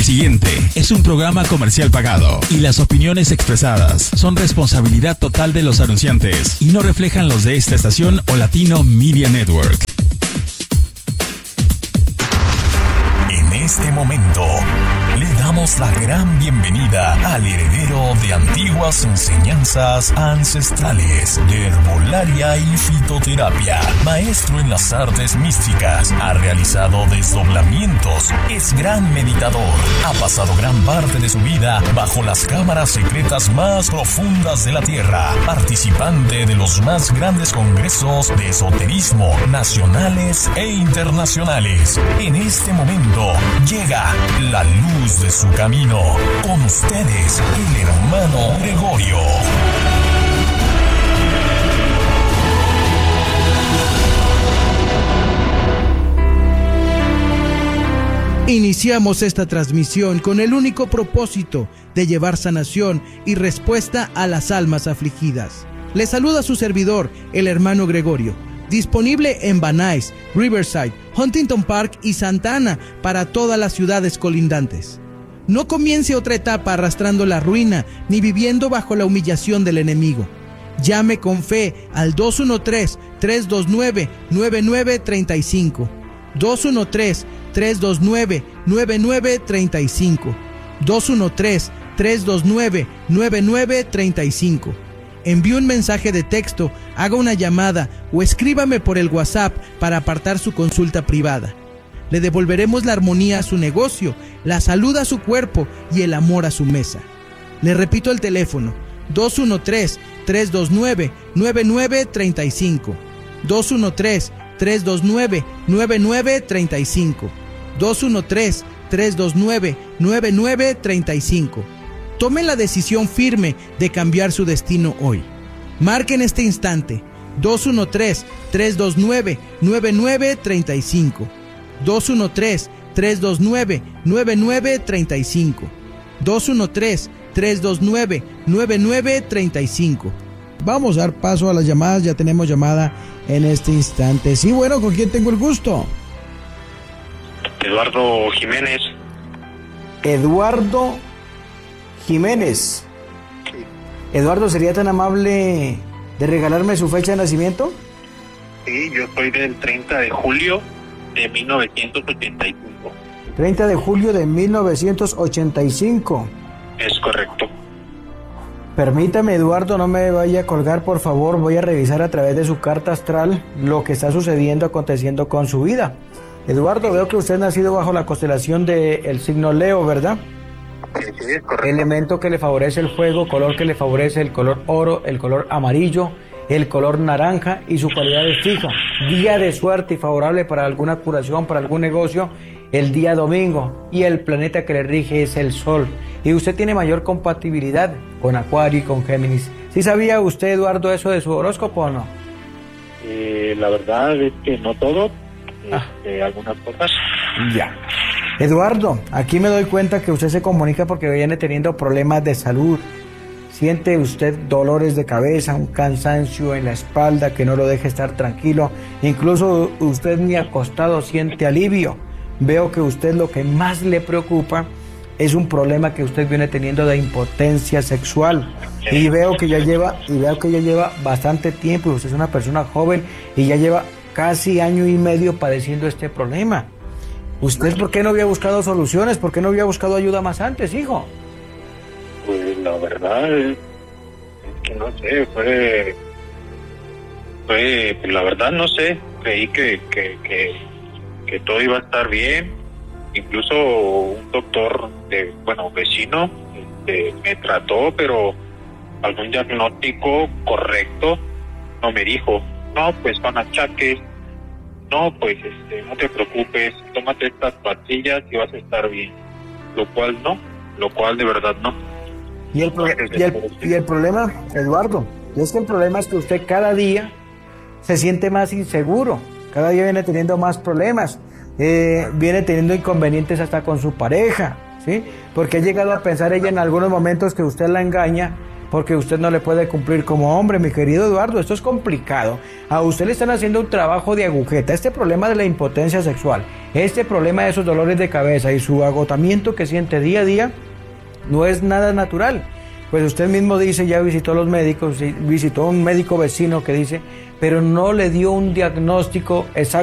siguiente es un programa comercial pagado y las opiniones expresadas son responsabilidad total de los anunciantes y no reflejan los de esta estación o Latino Media Network. En este momento le damos la gran bienvenida al heredero de antiguas enseñanzas ancestrales de herbolaria y fitoterapia, maestro en las artes místicas, ha realizado desdoblamientos, es gran meditador, ha pasado gran parte de su vida bajo las cámaras secretas más profundas de la Tierra, participante de los más grandes congresos de esoterismo nacionales e internacionales. En este momento llega la luz de su camino. Con ustedes, el hermano Gregorio. Iniciamos esta transmisión con el único propósito de llevar sanación y respuesta a las almas afligidas. Les saluda su servidor, el hermano Gregorio, disponible en Van Nuys, Riverside, Huntington Park y Santa Ana para todas las ciudades colindantes. No comience otra etapa arrastrando la ruina ni viviendo bajo la humillación del enemigo. Llame con fe al 213-329-9935. 213-329-9935. 213-329-9935. Envíe un mensaje de texto, haga una llamada o escríbame por el WhatsApp para apartar su consulta privada. Le devolveremos la armonía a su negocio, la salud a su cuerpo y el amor a su mesa. Le repito el teléfono: 213-329-9935. 213-329-9935. 213-329-9935. Tomen la decisión firme de cambiar su destino hoy. Marque en este instante 213-329-9935. 213-329-9935. 213-329-9935. Vamos a dar paso a las llamadas. Ya tenemos llamada en este instante. Sí, bueno, ¿con quién tengo el gusto? Eduardo Jiménez. Eduardo Jiménez. Sí. Eduardo, ¿sería tan amable de regalarme su fecha de nacimiento? Sí, yo soy del 30 de julio de 1985. 30 de julio de 1985. Es correcto. Permítame, Eduardo, no me vaya a colgar, por favor. Voy a revisar a través de su carta astral lo que está sucediendo, aconteciendo con su vida. Eduardo, veo que usted ha nacido bajo la constelación del signo Leo, ¿verdad? Sí, es correcto. Elemento que le favorece el fuego, color que le favorece el color oro, el color amarillo, el color naranja y su cualidad es fija. Día de suerte y favorable para alguna curación, para algún negocio, el día domingo. Y el planeta que le rige es el Sol. Y usted tiene mayor compatibilidad con Acuario y con Géminis. ¿Sí sabía usted, Eduardo, eso de su horóscopo o no? La verdad es que no todo. Algunas cosas. Ya. Eduardo, aquí me doy cuenta que usted se comunica porque viene teniendo problemas de salud. ¿Siente usted dolores de cabeza, un cansancio en la espalda que no lo deja estar tranquilo? Incluso usted ni acostado siente alivio. Veo que usted lo que más le preocupa es un problema que usted viene teniendo de impotencia sexual. Y veo que ya lleva bastante tiempo. Usted es una persona joven y ya lleva casi año y medio padeciendo este problema. ¿Usted por qué no había buscado soluciones? ¿Por qué no había buscado ayuda más antes, hijo? Pues la verdad es que no sé, fue la verdad no sé, creí que todo iba a estar bien. Incluso un doctor vecino me trató, pero algún diagnóstico correcto no me dijo. No, pues son achaques. No, pues no te preocupes, tómate estas pastillas y vas a estar bien. Lo cual de verdad no. Y el problema, Eduardo, es que el problema es que usted cada día se siente más inseguro, cada día viene teniendo más problemas, viene teniendo inconvenientes hasta con su pareja, ¿sí? Porque ha llegado a pensar ella en algunos momentos que usted la engaña porque usted no le puede cumplir como hombre, mi querido Eduardo. Esto es complicado. A usted le están haciendo un trabajo de agujeta. Este problema de la impotencia sexual, este problema de esos dolores de cabeza y su agotamiento que siente día a día, no es nada natural. Pues usted mismo dice, ya visitó a los médicos, visitó a un médico vecino que dice, pero no le dio un diagnóstico exacto